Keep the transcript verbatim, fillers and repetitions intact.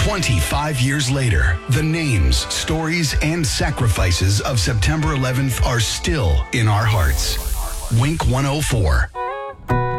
twenty-five years later, the names, stories, and sacrifices of September eleventh are still in our hearts. Wink one oh four.